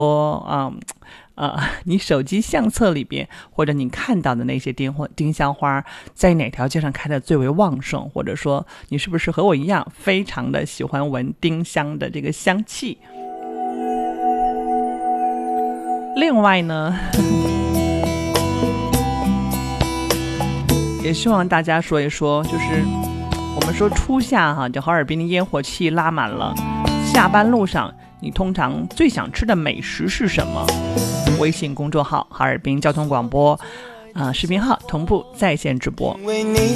你手机相册里边或者你看到的那些丁香花在哪条街上开的最为旺盛，或者说你是不是和我一样非常的喜欢闻丁香的这个香气。另外呢也希望大家说一说，就是我们说初夏就哈尔滨的烟火气拉满了，下班路上你通常最想吃的美食是什么？微信公众号哈尔滨交通广播视频号同步在线直播。